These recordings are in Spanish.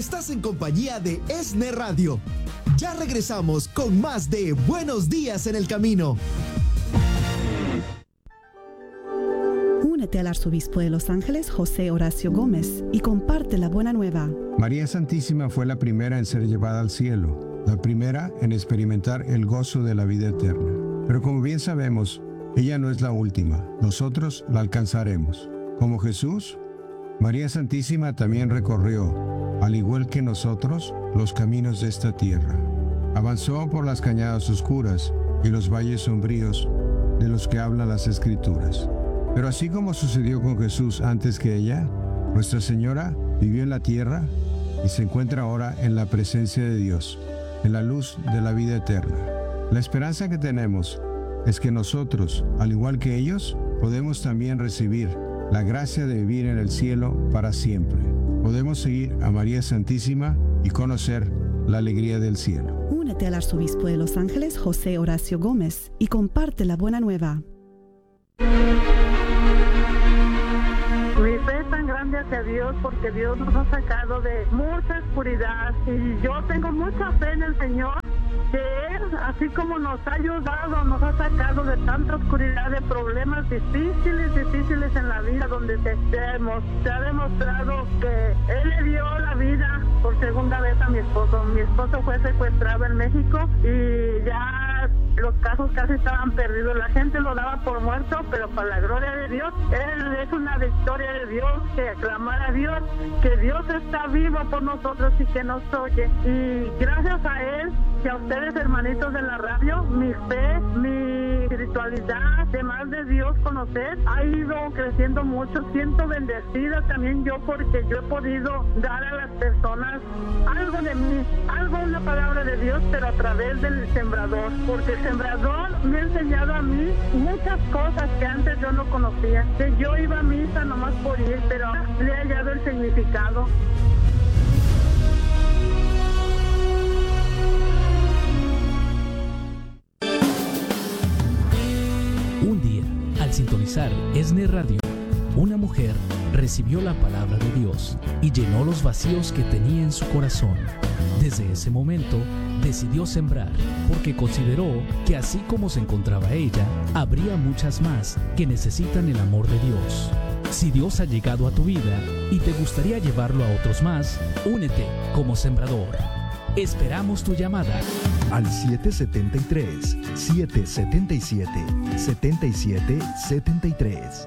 Estás en compañía de ESNE Radio. Ya regresamos con más de Buenos Días en el Camino. Únete al arzobispo de Los Ángeles, José Horacio Gómez, y comparte la buena nueva. María Santísima fue la primera en ser llevada al cielo, la primera en experimentar el gozo de la vida eterna. Pero como bien sabemos, ella no es la última. Nosotros la alcanzaremos. Como Jesús, María Santísima también recorrió, al igual que nosotros, los caminos de esta tierra. Avanzó por las cañadas oscuras y los valles sombríos de los que hablan las Escrituras. Pero así como sucedió con Jesús antes que ella, Nuestra Señora vivió en la tierra y se encuentra ahora en la presencia de Dios, en la luz de la vida eterna. La esperanza que tenemos es que nosotros, al igual que ellos, podemos también recibir la gracia de vivir en el cielo para siempre. Podemos seguir a María Santísima y conocer la alegría del cielo. Únete al arzobispo de Los Ángeles, José Horacio Gómez, y comparte la buena nueva. Mi fe es tan grande hacia Dios porque Dios nos ha sacado de mucha oscuridad y yo tengo mucha fe en el Señor, que Él, así como nos ha ayudado, nos ha sacado de tanta oscuridad, de problemas difíciles en la vida, donde se ha demostrado que Él le dio la vida por segunda vez a mi esposo. Mi esposo fue secuestrado en México y ya los casos casi estaban perdidos. La gente lo daba por muerto, pero para la gloria de Dios, Él es una victoria de Dios, que aclamar a Dios, que Dios está vivo por nosotros y que nos oye. Y gracias a Él y a ustedes, hermanitos de la radio, mi fe, mi espiritualidad, además de Dios conocer, ha ido creciendo mucho. Siento bendecida también yo porque yo he podido dar a las personas algo de mí, una palabra de Dios, pero a través del sembrador, porque el sembrador me ha enseñado a mí muchas cosas que antes yo no conocía, que yo iba a misa nomás por ir, pero le he hallado el significado. Un día, al sintonizar ESNE Radio, una mujer recibió la palabra de Dios y llenó los vacíos que tenía en su corazón. Desde ese momento, decidió sembrar, porque consideró que así como se encontraba ella, habría muchas más que necesitan el amor de Dios. Si Dios ha llegado a tu vida y te gustaría llevarlo a otros más, únete como sembrador. Esperamos tu llamada al 773-777-7773.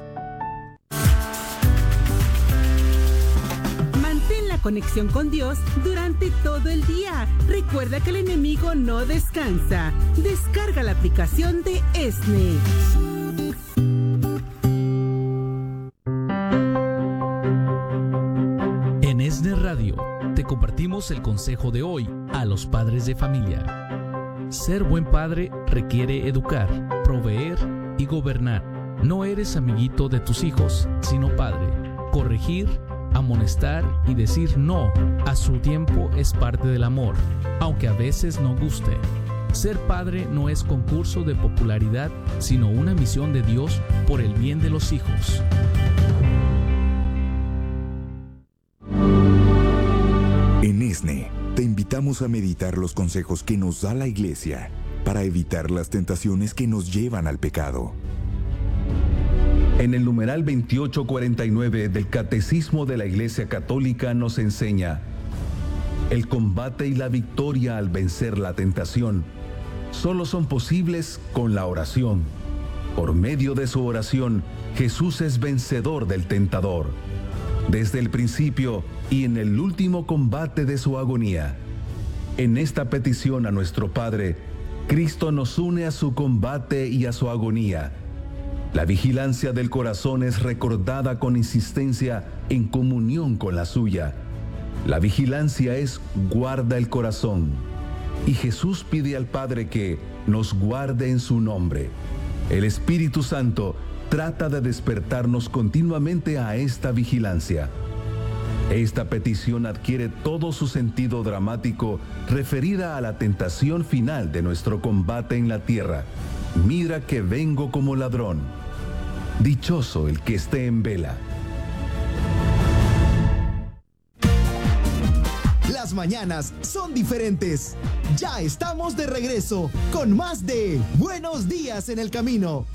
Mantén la conexión con Dios durante todo el día. Recuerda que el enemigo no descansa. Descarga la aplicación de ESNE. En ESNE Radio te compartimos el consejo de hoy a los padres de familia. Ser buen padre requiere educar, proveer y gobernar. No eres amiguito de tus hijos, sino padre. Corregir, amonestar y decir no a su tiempo es parte del amor, aunque a veces no guste. Ser padre no es concurso de popularidad, sino una misión de Dios por el bien de los hijos. En ESNE, te invitamos a meditar los consejos que nos da la Iglesia para evitar las tentaciones que nos llevan al pecado. En el numeral 2849 del Catecismo de la Iglesia Católica nos enseña: el combate y la victoria al vencer la tentación solo son posibles con la oración. Por medio de su oración, Jesús es vencedor del tentador. Desde el principio y en el último combate de su agonía. En esta petición a nuestro Padre, Cristo nos une a su combate y a su agonía. La vigilancia del corazón es recordada con insistencia en comunión con la suya. La vigilancia es guarda el corazón. Y Jesús pide al Padre que nos guarde en su nombre. El Espíritu Santo trata de despertarnos continuamente a esta vigilancia. Esta petición adquiere todo su sentido dramático referida a la tentación final de nuestro combate en la tierra. Mira que vengo como ladrón. Dichoso el que esté en vela. mañanas son diferentes. Ya estamos de regreso con más de Buenos Días en el Camino.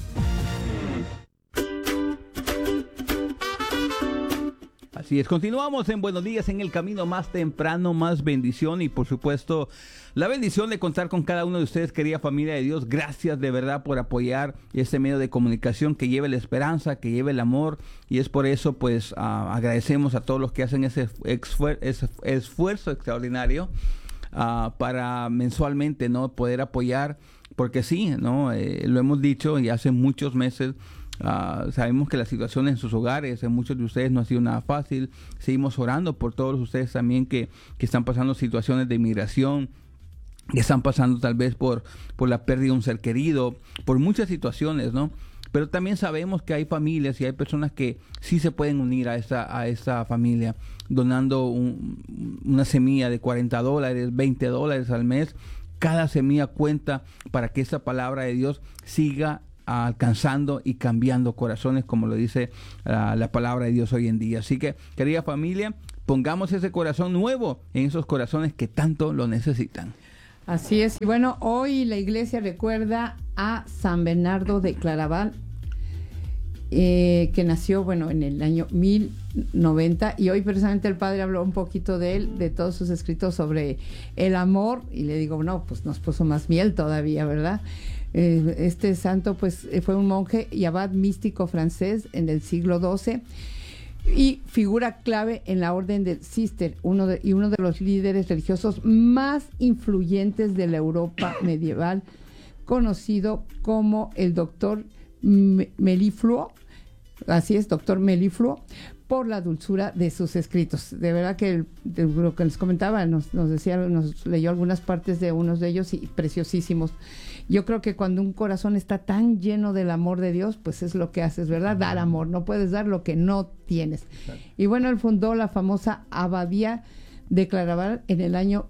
Así es, continuamos en Buenos Días en el Camino, más temprano, más bendición y por supuesto la bendición de contar con cada uno de ustedes, querida familia de Dios. Gracias de verdad por apoyar este medio de comunicación que lleve la esperanza, que lleve el amor, y es por eso pues agradecemos a todos los que hacen ese esfuerzo extraordinario para mensualmente, ¿no?, poder apoyar, porque sí, ¿no? Lo hemos dicho y hace muchos meses. Sabemos que la situación en sus hogares, en muchos de ustedes, no ha sido nada fácil. Seguimos orando por todos ustedes también que están pasando situaciones de inmigración, que están pasando tal vez por la pérdida de un ser querido, por muchas situaciones, ¿no? Pero también sabemos que hay familias y hay personas que sí se pueden unir a esa familia, donando una semilla de $40, $20 al mes. Cada semilla cuenta para que esa palabra de Dios siga alcanzando y cambiando corazones, como lo dice la palabra de Dios hoy en día. Así que, querida familia, pongamos ese corazón nuevo en esos corazones que tanto lo necesitan. Así es. Y bueno, hoy la iglesia recuerda a San Bernardo de Claraval, que nació, bueno, en el año 1090, y hoy precisamente el padre habló un poquito de él, de todos sus escritos sobre el amor, y le digo, no, pues nos puso más miel todavía, ¿verdad? Este santo pues fue un monje y abad místico francés en el siglo XII y figura clave en la orden del Cister, uno de los líderes religiosos más influyentes de la Europa medieval, conocido como el doctor Melifluo. Así es, doctor Melifluo, por la dulzura de sus escritos. De verdad que lo que les comentaba, nos decía, nos leyó algunas partes de unos de ellos y preciosísimos. Yo creo que cuando un corazón está tan lleno del amor de Dios, pues es lo que haces, ¿verdad? Dar amor. No puedes dar lo que no tienes. Exacto. Y bueno, él fundó la famosa abadía de Claraval en el año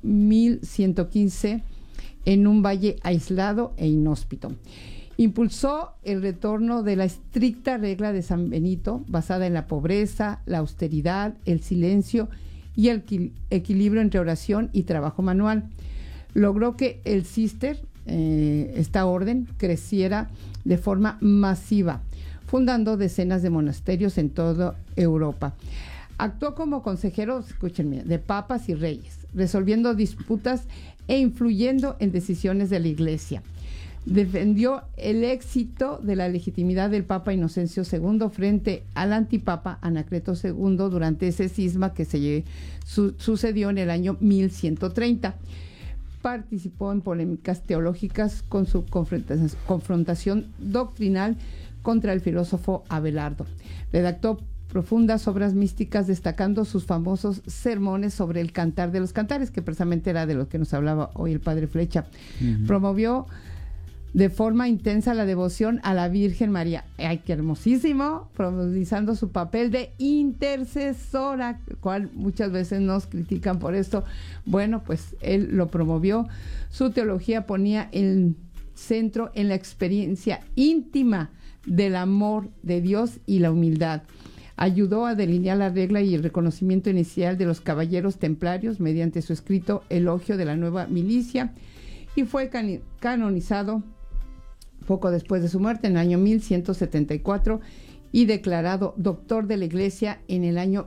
1115 en un valle aislado e inhóspito. Impulsó el retorno de la estricta regla de San Benito, basada en la pobreza, la austeridad, el silencio y el equilibrio entre oración y trabajo manual. Logró que el Cister, esta orden, creciera de forma masiva, fundando decenas de monasterios en toda Europa. Actuó como consejero, escúchenme, de papas y reyes, resolviendo disputas e influyendo en decisiones de la Iglesia. Defendió el éxito de la legitimidad del Papa Inocencio II frente al antipapa Anacleto II durante ese cisma que se sucedió en el año 1130. Participó en polémicas teológicas con su confrontación doctrinal contra el filósofo Abelardo. Redactó profundas obras místicas, destacando sus famosos sermones sobre el Cantar de los Cantares, que precisamente era de lo que nos hablaba hoy el padre Flecha. Uh-huh. Promovió de forma intensa la devoción a la Virgen María. ¡Ay, qué hermosísimo! Profundizando su papel de intercesora, cual muchas veces nos critican por esto. Bueno, pues él lo promovió. Su teología ponía el centro en la experiencia íntima del amor de Dios y la humildad. Ayudó a delinear la regla y el reconocimiento inicial de los caballeros templarios mediante su escrito Elogio de la Nueva Milicia, y fue canonizado poco después de su muerte, en el año 1174, y declarado doctor de la Iglesia en el año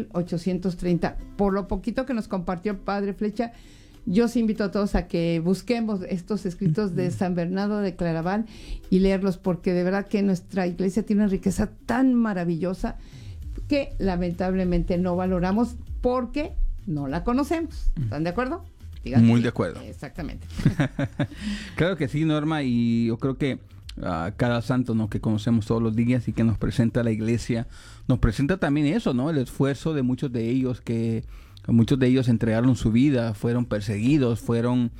1830. Por lo poquito que nos compartió el padre Flecha, yo os invito a todos a que busquemos estos escritos de San Bernardo de Claraval y leerlos, porque de verdad que nuestra Iglesia tiene una riqueza tan maravillosa que lamentablemente no valoramos porque no la conocemos. ¿Están de acuerdo? Dígate. Muy de acuerdo. Exactamente. Claro que sí, Norma, y yo creo que cada santo, ¿no?, que conocemos todos los días y que nos presenta la Iglesia, nos presenta también eso, ¿no?, el esfuerzo de muchos de ellos, que muchos de ellos entregaron su vida, fueron perseguidos, fueron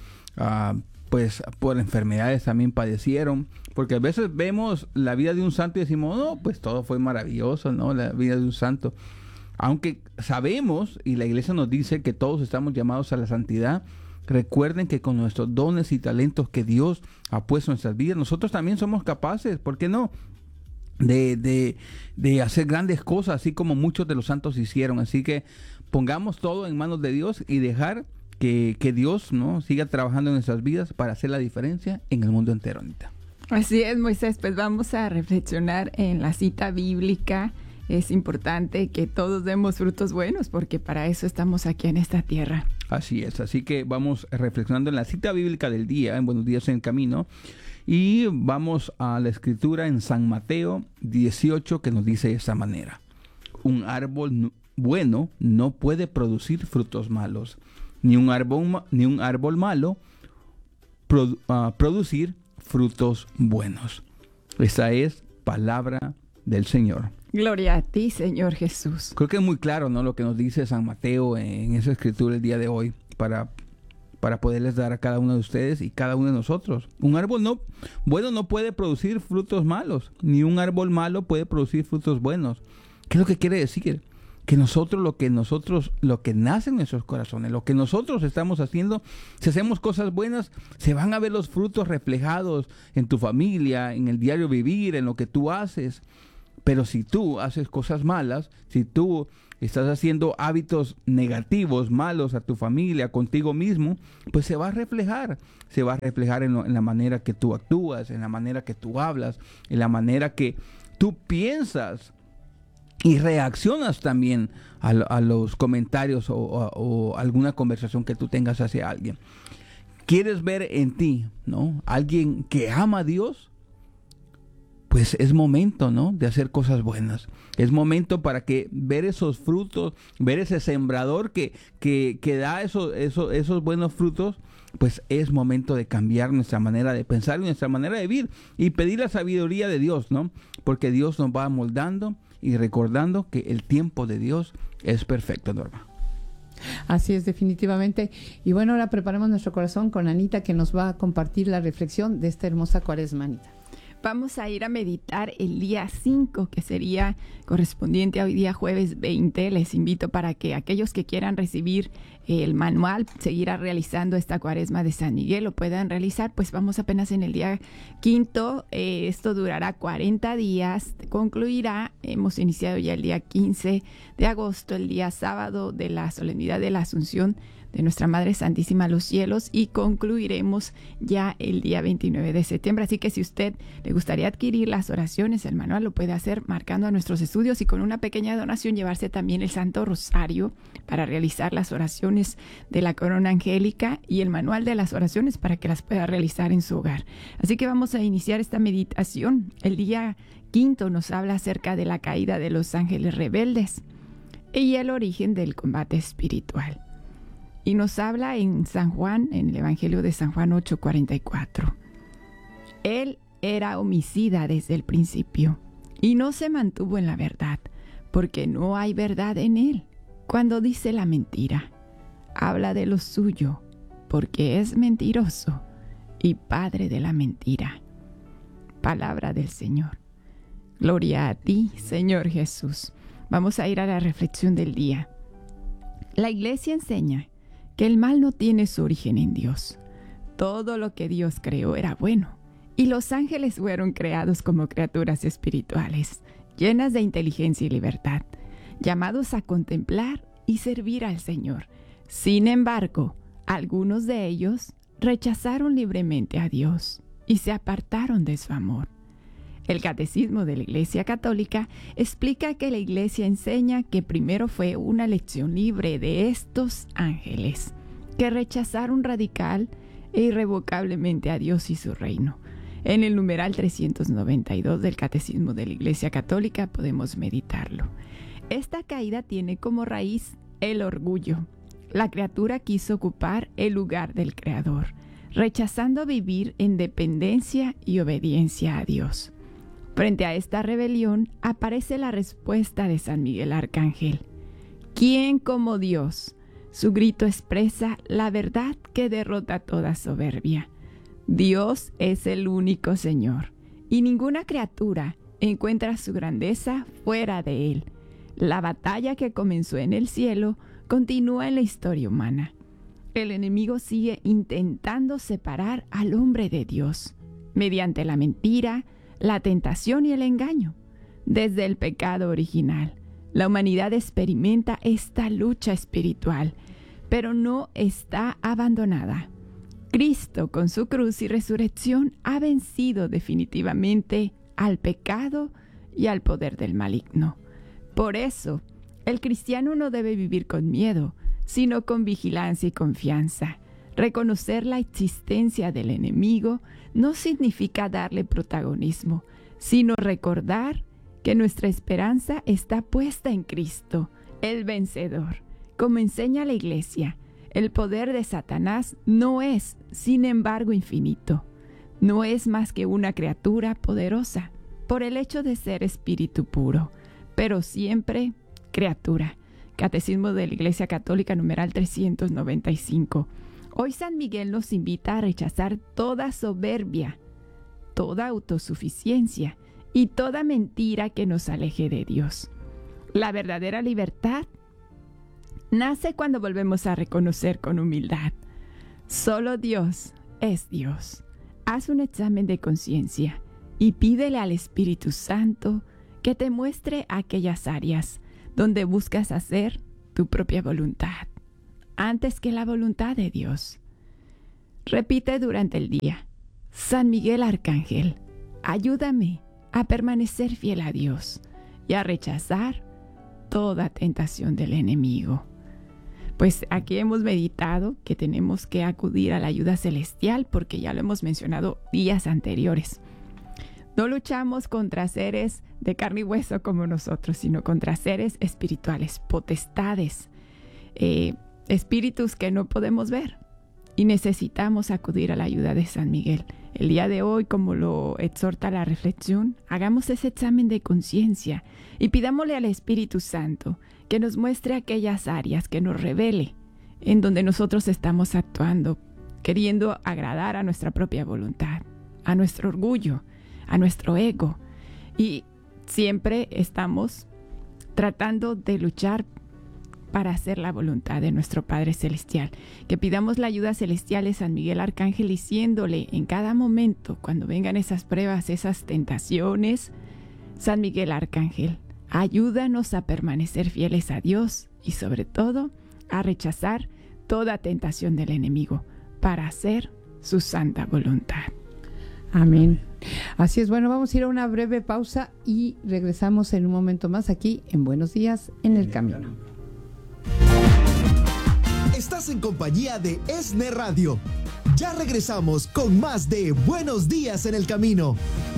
pues por enfermedades también padecieron, porque a veces vemos la vida de un santo y decimos, no, pues todo fue maravilloso, ¿no?, la vida de un santo. Aunque sabemos, y la Iglesia nos dice que todos estamos llamados a la santidad, recuerden que con nuestros dones y talentos que Dios ha puesto en nuestras vidas, nosotros también somos capaces, ¿por qué no?, de hacer grandes cosas, así como muchos de los santos hicieron. Así que pongamos todo en manos de Dios y dejar que Dios, ¿no?, siga trabajando en nuestras vidas para hacer la diferencia en el mundo entero, Anita. Así es, Moisés, pues vamos a reflexionar en la cita bíblica. Es importante que todos demos frutos buenos porque para eso estamos aquí en esta tierra. Así es, así que vamos reflexionando en la cita bíblica del día, en Buenos Días en el Camino, y vamos a la escritura en San Mateo 18, que nos dice de esta manera: un árbol bueno no puede producir frutos malos, ni un árbol malo producir frutos buenos. Esa es palabra del Señor. Gloria a ti, Señor Jesús. Creo que es muy claro, ¿no?, lo que nos dice San Mateo en esa escritura el día de hoy para poderles dar a cada uno de ustedes y cada uno de nosotros. Un árbol bueno no puede producir frutos malos, ni un árbol malo puede producir frutos buenos. ¿Qué es lo que quiere decir? Que lo que nace en nuestros corazones, lo que nosotros estamos haciendo, si hacemos cosas buenas, se van a ver los frutos reflejados en tu familia, en el diario vivir, en lo que tú haces. Pero si tú haces cosas malas, si tú estás haciendo hábitos negativos, malos a tu familia, contigo mismo, pues se va a reflejar en la manera que tú actúas, en la manera que tú hablas, en la manera que tú piensas y reaccionas también a los comentarios o alguna conversación que tú tengas hacia alguien. ¿Quieres ver en ti, ¿no?, alguien que ama a Dios? Pues es momento, ¿no?, de hacer cosas buenas. Es momento para que ver esos frutos, ver ese sembrador que da esos buenos frutos. Pues es momento de cambiar nuestra manera de pensar y nuestra manera de vivir y pedir la sabiduría de Dios, ¿no? Porque Dios nos va moldando y recordando que el tiempo de Dios es perfecto, Norma. Así es, definitivamente. Y bueno, ahora preparemos nuestro corazón con Anita, que nos va a compartir la reflexión de esta hermosa cuaresma, Anita. Vamos a ir a meditar el día 5, que sería correspondiente a hoy día jueves 20. Les invito para que aquellos que quieran recibir el manual, seguir realizando esta cuaresma de San Miguel, lo puedan realizar. Pues vamos apenas en el día 5. Esto durará 40 días. Concluirá, hemos iniciado ya el día 15 de agosto, el día sábado de la solemnidad de la Asunción de Nuestra Madre Santísima a los cielos, y concluiremos ya el día 29 de septiembre. Así que si usted le gustaría adquirir las oraciones, el manual, lo puede hacer marcando a nuestros estudios y con una pequeña donación llevarse también el Santo Rosario para realizar las oraciones de la Corona Angélica y el manual de las oraciones para que las pueda realizar en su hogar. Así que vamos a iniciar esta meditación. El día 5 nos habla acerca de la caída de los ángeles rebeldes y el origen del combate espiritual. Y nos habla en San Juan, en el Evangelio de San Juan 8:44. Él era homicida desde el principio y no se mantuvo en la verdad, porque no hay verdad en él. Cuando dice la mentira, habla de lo suyo, porque es mentiroso y padre de la mentira. Palabra del Señor. Gloria a ti, Señor Jesús. Vamos a ir a la reflexión del día. La Iglesia enseña que el mal no tiene su origen en Dios. Todo lo que Dios creó era bueno, y los ángeles fueron creados como criaturas espirituales, llenas de inteligencia y libertad, llamados a contemplar y servir al Señor. Sin embargo, algunos de ellos rechazaron libremente a Dios y se apartaron de su amor. El Catecismo de la Iglesia Católica explica que la Iglesia enseña que primero fue una elección libre de estos ángeles, que rechazaron radical e irrevocablemente a Dios y su reino. En el numeral 392 del Catecismo de la Iglesia Católica podemos meditarlo. Esta caída tiene como raíz el orgullo. La criatura quiso ocupar el lugar del Creador, rechazando vivir en dependencia y obediencia a Dios. Frente a esta rebelión aparece la respuesta de San Miguel Arcángel. ¿Quién como Dios? Su grito expresa la verdad que derrota toda soberbia. Dios es el único Señor, y ninguna criatura encuentra su grandeza fuera de Él. La batalla que comenzó en el cielo continúa en la historia humana. El enemigo sigue intentando separar al hombre de Dios, mediante la mentira, la tentación y el engaño. Desde el pecado original, La humanidad experimenta esta lucha espiritual, pero no está abandonada. Cristo, con su cruz y resurrección, ha vencido definitivamente al pecado y al poder del maligno. Por eso, el cristiano no debe vivir con miedo, sino con vigilancia y confianza. Reconocer la existencia del enemigo no significa darle protagonismo, sino recordar que nuestra esperanza está puesta en Cristo, el vencedor. Como enseña la Iglesia, el poder de Satanás no es, sin embargo, infinito. No es más que una criatura poderosa por el hecho de ser espíritu puro, pero siempre criatura. Catecismo de la Iglesia Católica, numeral 395. Hoy San Miguel nos invita a rechazar toda soberbia, toda autosuficiencia y toda mentira que nos aleje de Dios. La verdadera libertad nace cuando volvemos a reconocer con humildad: solo Dios es Dios. Haz un examen de conciencia y pídele al Espíritu Santo que te muestre aquellas áreas donde buscas hacer tu propia voluntad antes que la voluntad de Dios. Repite durante el día: San Miguel Arcángel, ayúdame a permanecer fiel a Dios y a rechazar toda tentación del enemigo. Pues aquí hemos meditado que tenemos que acudir a la ayuda celestial, porque ya lo hemos mencionado días anteriores. No luchamos contra seres de carne y hueso como nosotros, sino contra seres espirituales, potestades, espíritus que no podemos ver. Y necesitamos acudir a la ayuda de San Miguel. El día de hoy, como lo exhorta la reflexión, hagamos ese examen de conciencia y pidámosle al Espíritu Santo que nos muestre aquellas áreas, que nos revele en donde nosotros estamos actuando, queriendo agradar a nuestra propia voluntad, a nuestro orgullo, a nuestro ego. Y siempre estamos tratando de luchar para hacer la voluntad de nuestro Padre Celestial. Que pidamos la ayuda celestial de San Miguel Arcángel, diciéndole en cada momento, cuando vengan esas pruebas, esas tentaciones: San Miguel Arcángel, ayúdanos a permanecer fieles a Dios y sobre todo a rechazar toda tentación del enemigo para hacer su santa voluntad. Amén. Así es. Bueno, vamos a ir a una breve pausa y regresamos en un momento más aquí en Buenos Días en el Camino. Estás en compañía de ESNE Radio. Ya regresamos con más de Buenos Días en el Camino.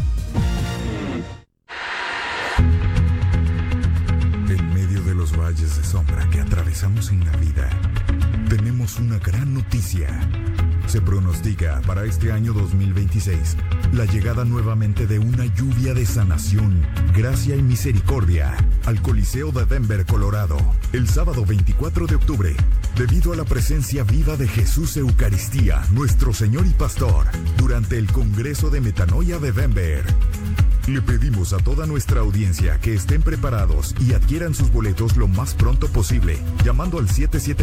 En medio de los valles de sombra que atravesamos en la vida, tenemos una gran noticia. Se pronostica para este año 2026 la llegada nuevamente de una lluvia de sanación, gracia y misericordia al Coliseo de Denver, Colorado, el sábado 24 de octubre, debido a la presencia viva de Jesús Eucaristía, nuestro Señor y Pastor, durante el Congreso de Metanoia de Denver. Le pedimos a toda nuestra audiencia que estén preparados y adquieran sus boletos lo más pronto posible, llamando al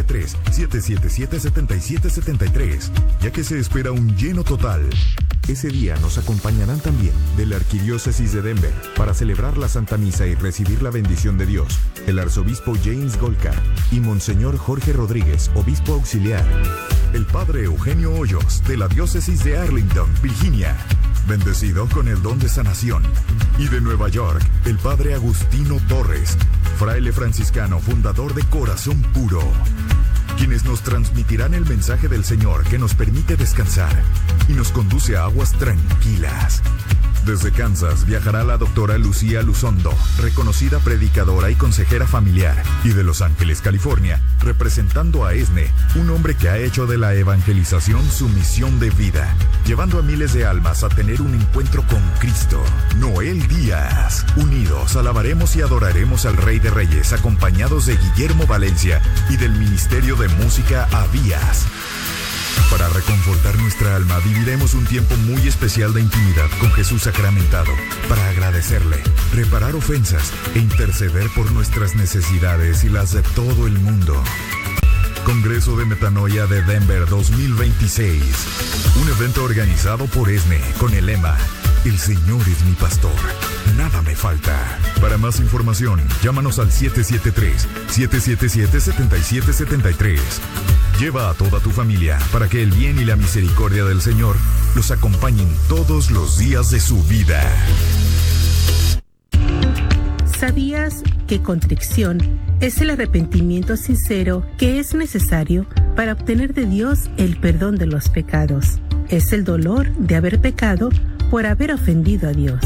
773-777-7773, ya que se espera un lleno total. Ese día nos acompañarán también de la Arquidiócesis de Denver para celebrar la Santa Misa y recibir la bendición de Dios, el arzobispo James Golka y Monseñor Jorge Rodríguez, obispo auxiliar, el padre Eugenio Hoyos de la Diócesis de Arlington, Virginia, bendecido con el don de sanación, y de Nueva York, el padre Agustino Torres, fraile franciscano fundador de Corazón Puro, quienes nos transmitirán el mensaje del Señor que nos permite descansar y nos conduce a aguas tranquilas. Desde Kansas viajará la doctora Lucía Luzondo, reconocida predicadora y consejera familiar, y de Los Ángeles, California, representando a ESNE, un hombre que ha hecho de la evangelización su misión de vida, llevando a miles de almas a tener un encuentro con Cristo. Noel Díaz. Unidos alabaremos y adoraremos al Rey de Reyes, acompañados de Guillermo Valencia y del Ministerio de Música Avías. Para reconfortar nuestra alma, viviremos un tiempo muy especial de intimidad con Jesús sacramentado, para agradecerle, reparar ofensas e interceder por nuestras necesidades y las de todo el mundo. Congreso de Metanoia de Denver 2026. Un evento organizado por ESNE con el lema El Señor es mi pastor, nada me falta. Para más información, llámanos al 773-777-7773. Lleva a toda tu familia para que el bien y la misericordia del Señor los acompañen todos los días de su vida. ¿Sabías que contrición es el arrepentimiento sincero que es necesario para obtener de Dios el perdón de los pecados? Es el dolor de haber pecado por haber ofendido a Dios.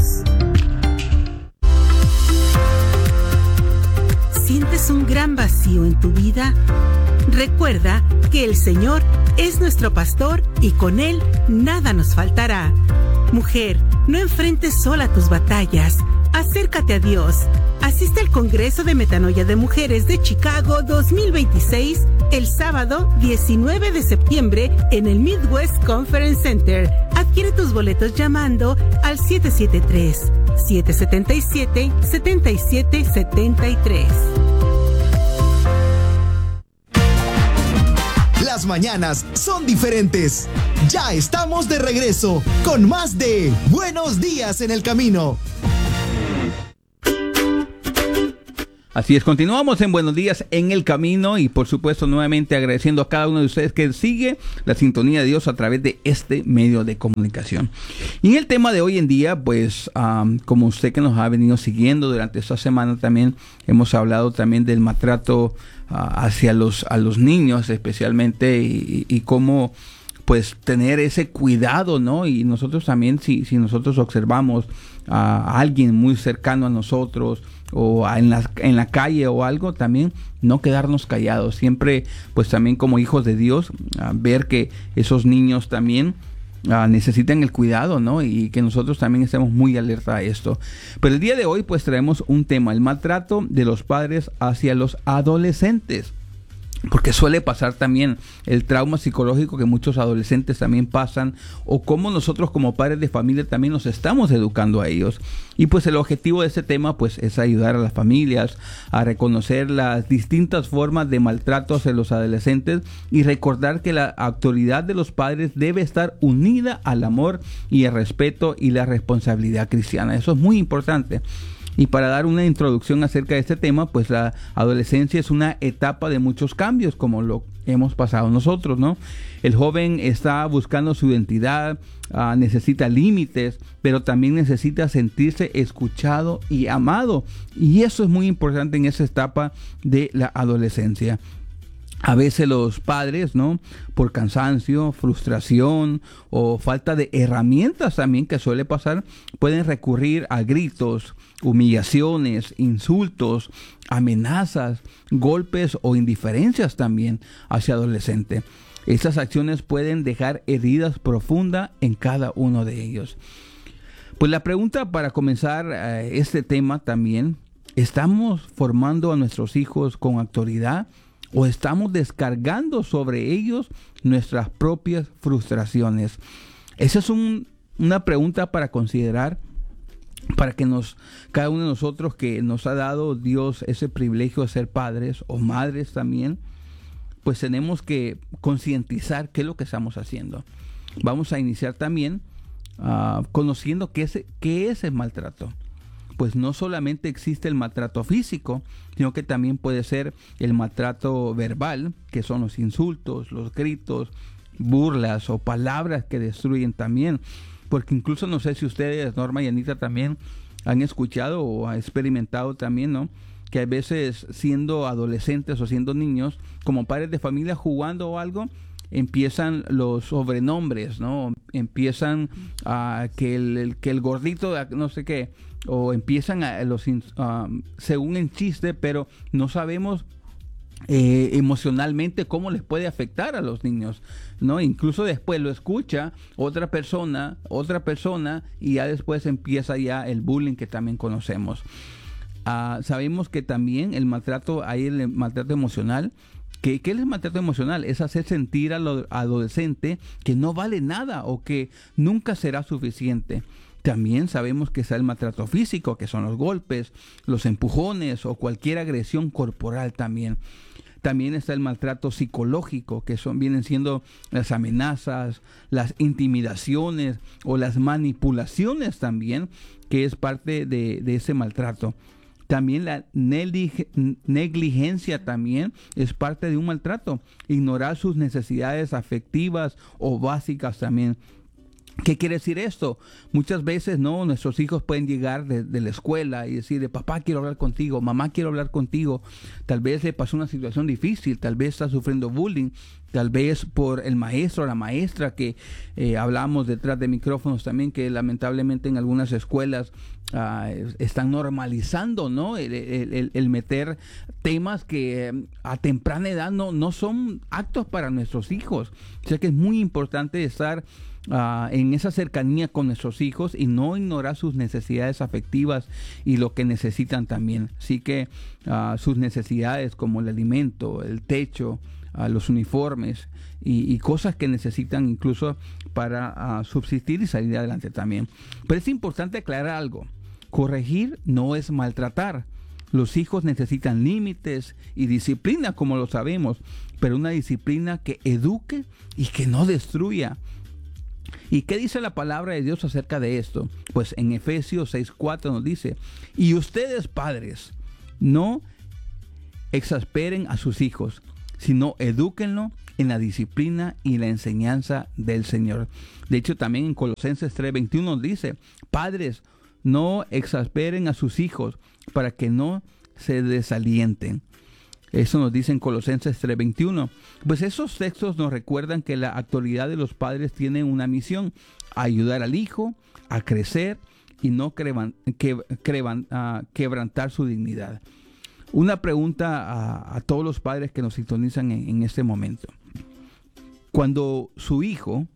¿Sientes un gran vacío en tu vida? Recuerda que el Señor es nuestro pastor y con Él nada nos faltará. Mujer, no enfrentes sola tus batallas. Acércate a Dios. Asiste al Congreso de Metanoia de Mujeres de Chicago 2026 el sábado 19 de septiembre en el Midwest Conference Center. Adquiere tus boletos llamando al 773-777-7773. Las mañanas son diferentes. Ya estamos de regreso con más de Buenos Días en el Camino. Así es, continuamos en Buenos Días en el Camino y por supuesto nuevamente agradeciendo a cada uno de ustedes que sigue la sintonía de Dios a través de este medio de comunicación. Y en el tema de hoy en día, pues como usted que nos ha venido siguiendo durante esta semana también hemos hablado también del maltrato hacia los niños especialmente y cómo pues tener ese cuidado, ¿no? Y nosotros también, si nosotros observamos a alguien muy cercano a nosotros o en la calle o algo, también no quedarnos callados. Siempre, pues también como hijos de Dios, ver que esos niños también necesitan el cuidado, ¿no? Y que nosotros también estemos muy alerta a esto. Pero el día de hoy, pues traemos un tema, el maltrato de los padres hacia los adolescentes. Porque suele pasar también el trauma psicológico que muchos adolescentes también pasan o cómo nosotros como padres de familia también nos estamos educando a ellos. Y pues el objetivo de este tema pues es ayudar a las familias a reconocer las distintas formas de maltrato hacia los adolescentes y recordar que la autoridad de los padres debe estar unida al amor y el respeto y la responsabilidad cristiana. Eso es muy importante. Y para dar una introducción acerca de este tema, pues la adolescencia es una etapa de muchos cambios, como lo hemos pasado nosotros, ¿no? El joven está buscando su identidad, necesita límites, pero también necesita sentirse escuchado y amado. Y eso es muy importante en esa etapa de la adolescencia. A veces los padres, ¿no? Por cansancio, frustración o falta de herramientas también que suele pasar, pueden recurrir a gritos, humillaciones, insultos, amenazas, golpes o indiferencias también hacia adolescente. Estas acciones pueden dejar heridas profundas en cada uno de ellos. Pues la pregunta para comenzar este tema también, ¿estamos formando a nuestros hijos con autoridad? ¿O estamos descargando sobre ellos nuestras propias frustraciones? Esa es una pregunta para considerar, para que cada uno de nosotros que nos ha dado Dios ese privilegio de ser padres o madres también, pues tenemos que concientizar qué es lo que estamos haciendo. Vamos a iniciar también conociendo qué es el maltrato. Pues no solamente existe el maltrato físico, sino que también puede ser el maltrato verbal, que son los insultos, los gritos, burlas o palabras que destruyen también. Porque incluso no sé si ustedes, Norma y Anita, también han escuchado o han experimentado también, ¿no? Que a veces siendo adolescentes o siendo niños, como padres de familia jugando o algo, empiezan los sobrenombres, ¿no? Empiezan que el gordito, no sé qué, o empiezan según en chiste, pero no sabemos emocionalmente cómo les puede afectar a los niños, ¿no? Incluso después lo escucha otra persona, y ya después empieza ya el bullying que también conocemos. Sabemos que también el maltrato emocional. ¿Qué es el maltrato emocional? Es hacer sentir al adolescente que no vale nada o que nunca será suficiente. También sabemos que está el maltrato físico, que son los golpes, los empujones o cualquier agresión corporal también. También está el maltrato psicológico, que vienen siendo las amenazas, las intimidaciones o las manipulaciones también, que es parte de ese maltrato. También la negligencia también es parte de un maltrato. Ignorar sus necesidades afectivas o básicas también. ¿Qué quiere decir esto? Muchas veces nuestros hijos pueden llegar de la escuela y decir, papá, quiero hablar contigo, mamá, quiero hablar contigo. Tal vez le pasó una situación difícil, tal vez está sufriendo bullying, tal vez por el maestro o la maestra, que hablamos detrás de micrófonos también, que lamentablemente en algunas escuelas están normalizando, ¿no? el meter temas que a temprana edad no son aptos para nuestros hijos. O sea que es muy importante estar en esa cercanía con nuestros hijos y no ignorar sus necesidades afectivas y lo que necesitan también. Así que sus necesidades como el alimento, el techo, los uniformes y cosas que necesitan incluso para subsistir y salir adelante también. Pero es importante aclarar algo: corregir no es maltratar. Los hijos necesitan límites y disciplina, como lo sabemos, pero una disciplina que eduque y que no destruya. ¿Y qué dice la palabra de Dios acerca de esto? Pues en Efesios 6:4 nos dice: y ustedes, padres, no exasperen a sus hijos, sino edúquenlo en la disciplina y la enseñanza del Señor. De hecho, también en Colosenses 3:21 nos dice: padres, no exasperen a sus hijos para que no se desalienten. Eso nos dice en Colosenses 3:21. Pues esos textos nos recuerdan que la autoridad de los padres tiene una misión: ayudar al hijo a crecer y no quebrantar su dignidad. Una pregunta a todos los padres que nos sintonizan en este momento. Cuando su hijo,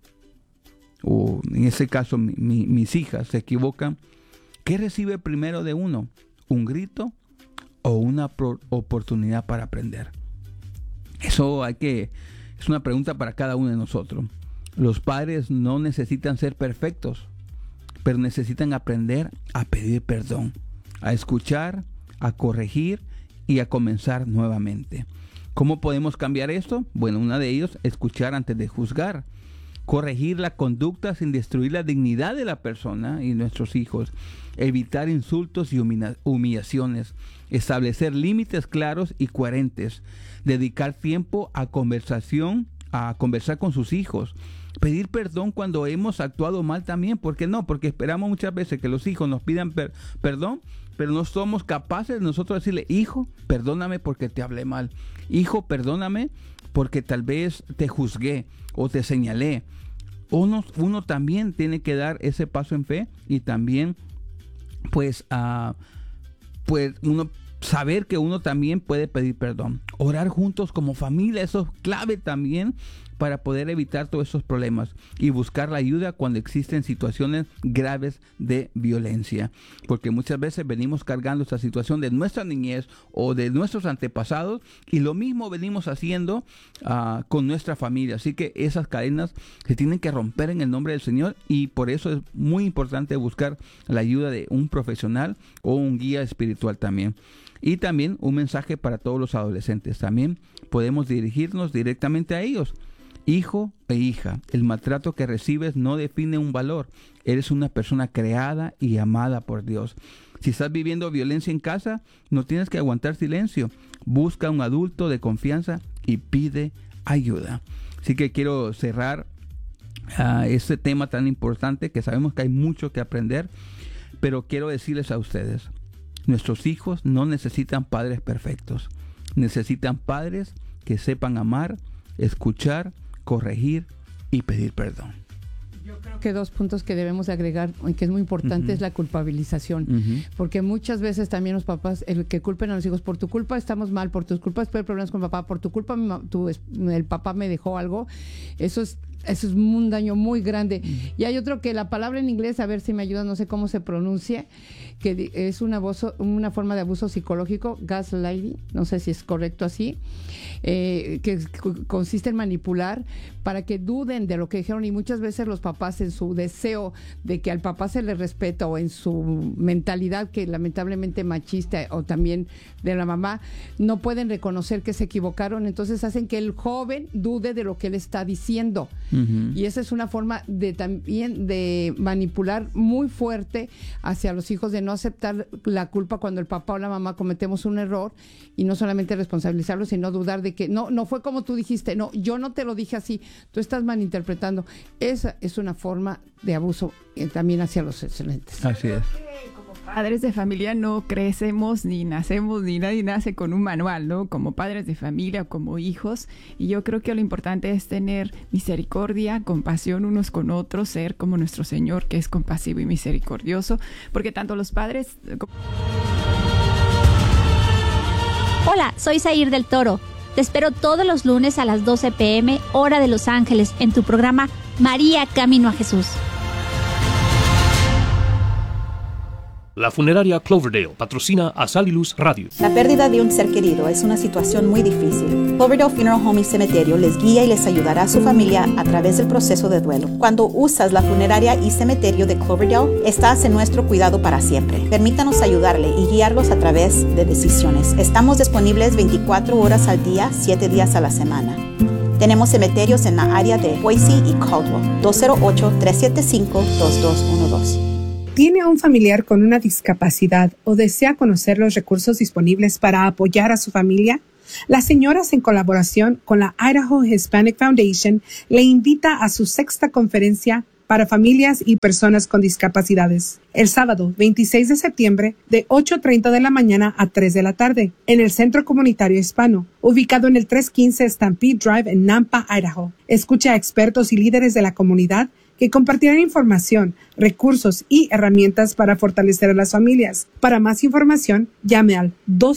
o en este caso mis hijas, se equivocan, ¿qué recibe primero de uno? ¿Un grito o una oportunidad para aprender? Eso es una pregunta para cada uno de nosotros. Los padres no necesitan ser perfectos, pero necesitan aprender a pedir perdón, a escuchar, a corregir y a comenzar nuevamente. ¿Cómo podemos cambiar esto? Bueno, una de ellos, escuchar antes de juzgar, corregir la conducta sin destruir la dignidad de la persona y nuestros hijos, evitar insultos y humillaciones, establecer límites claros y coherentes, dedicar tiempo a conversar con sus hijos, pedir perdón cuando hemos actuado mal también. ¿Por qué no? Porque esperamos muchas veces que los hijos nos pidan perdón, pero no somos capaces de nosotros decirle: hijo, perdóname porque te hablé mal, hijo, perdóname porque tal vez te juzgué o te señalé. Uno también tiene que dar ese paso en fe y también pues uno saber que uno también puede pedir perdón. Orar juntos como familia, eso es clave también para poder evitar todos esos problemas y buscar la ayuda cuando existen situaciones graves de violencia, porque muchas veces venimos cargando esta situación de nuestra niñez o de nuestros antepasados y lo mismo venimos haciendo con nuestra familia. Así que esas cadenas se tienen que romper en el nombre del Señor, y por eso es muy importante buscar la ayuda de un profesional o un guía espiritual también. Y también un mensaje para todos los adolescentes. También podemos dirigirnos directamente a ellos. Hijo e hija, el maltrato que recibes no define un valor. Eres una persona creada y amada por Dios. Si estás viviendo violencia en casa, no tienes que aguantar silencio. Busca un adulto de confianza y pide ayuda. Así que quiero cerrar este tema tan importante, que sabemos que hay mucho que aprender, pero quiero decirles a ustedes: nuestros hijos no necesitan padres perfectos. Necesitan padres que sepan amar, escuchar, corregir y pedir perdón. Yo creo que 2 puntos que debemos agregar, y que es muy importante, es la culpabilización. Porque muchas veces también los papás, el que culpen a los hijos: por tu culpa estamos mal, por tus culpas tuve problemas con papá, por tu culpa el papá me dejó algo. Eso es eso es un daño muy grande. Y hay otro que la palabra en inglés, a ver si me ayuda, no sé cómo se pronuncia, que es una forma de abuso psicológico, gaslighting, no sé si es correcto así, que consiste en manipular para que duden de lo que dijeron, y muchas veces los papás, en su deseo de que al papá se le respeta, o en su mentalidad que lamentablemente machista, o también de la mamá, no pueden reconocer que se equivocaron, entonces hacen que el joven dude de lo que él está diciendo. Y esa es una forma también de manipular muy fuerte hacia los hijos, de no aceptar la culpa cuando el papá o la mamá cometemos un error, y no solamente responsabilizarlos, sino dudar de que no fue como tú dijiste, no, yo no te lo dije así, tú estás malinterpretando. Esa es una forma de abuso también hacia los excelentes. Así es. Padres de familia no crecemos ni nacemos, ni nadie nace con un manual, ¿no? Como padres de familia, como hijos. Y yo creo que lo importante es tener misericordia, compasión unos con otros, ser como nuestro Señor, que es compasivo y misericordioso, porque tanto los padres... Hola, soy Zair del Toro. Te espero todos los lunes a las 12 p.m., hora de Los Ángeles, en tu programa María Camino a Jesús. La funeraria Cloverdale patrocina a Sal y Luz Radio. La pérdida de un ser querido es una situación muy difícil. Cloverdale Funeral Home y Cementerio les guía y les ayudará a su familia a través del proceso de duelo. Cuando usas la funeraria y cementerio de Cloverdale, estás en nuestro cuidado para siempre. Permítanos ayudarle y guiarlos a través de decisiones. Estamos disponibles 24 horas al día, 7 días a la semana. Tenemos cementerios en la área de Boise y Caldwell. 208-375-2212. ¿Tiene a un familiar con una discapacidad o desea conocer los recursos disponibles para apoyar a su familia? Las señoras, en colaboración con la Idaho Hispanic Foundation, le invita a su 6ª conferencia para familias y personas con discapacidades, el sábado 26 de septiembre de 8:30 de la mañana a 3 de la tarde, en el Centro Comunitario Hispano, ubicado en el 315 Stampede Drive en Nampa, Idaho. Escucha a expertos y líderes de la comunidad que compartirán información, recursos y herramientas para fortalecer a las familias. Para más información, llame al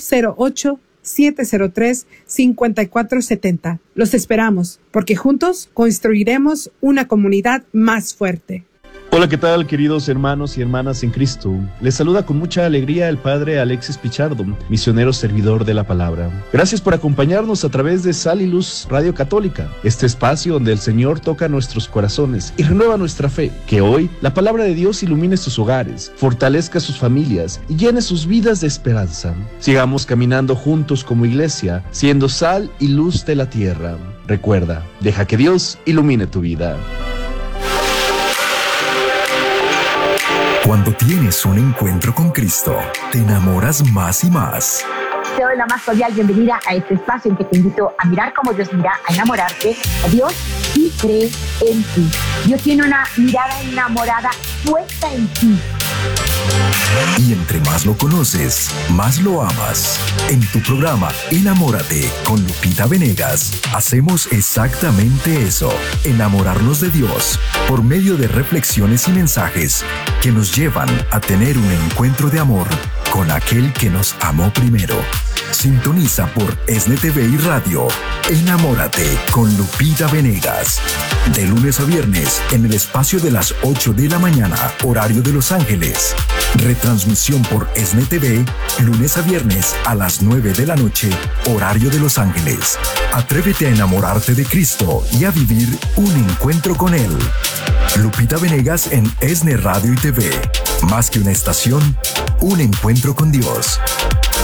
208-703-5470. Los esperamos, porque juntos construiremos una comunidad más fuerte. Hola, ¿qué tal, queridos hermanos y hermanas en Cristo? Les saluda con mucha alegría el Padre Alexis Pichardo, misionero servidor de la palabra. Gracias por acompañarnos a través de Sal y Luz Radio Católica, este espacio donde el Señor toca nuestros corazones y renueva nuestra fe. Que hoy la palabra de Dios ilumine sus hogares, fortalezca sus familias y llene sus vidas de esperanza. Sigamos caminando juntos como iglesia, siendo sal y luz de la tierra. Recuerda, deja que Dios ilumine tu vida. Cuando tienes un encuentro con Cristo, te enamoras más y más. Te doy la más cordial bienvenida a este espacio en que te invito a mirar como Dios mira, a enamorarte a Dios y cree en ti. Dios tiene una mirada enamorada puesta en ti. Y entre más lo conoces, más lo amas. En tu programa Enamórate con Lupita Venegas, hacemos exactamente eso, enamorarnos de Dios, por medio de reflexiones y mensajes que nos llevan a tener un encuentro de amor con aquel que nos amó primero. Sintoniza por ESNE TV y Radio. Enamórate con Lupita Venegas. De lunes a viernes en el espacio de las 8 de la mañana, horario de Los Ángeles. Retransmisión por ESNE TV, lunes a viernes a las 9 de la noche, horario de Los Ángeles. Atrévete a enamorarte de Cristo y a vivir un encuentro con Él. Lupita Venegas en ESNE Radio y TV. Más que una estación, un encuentro con Dios.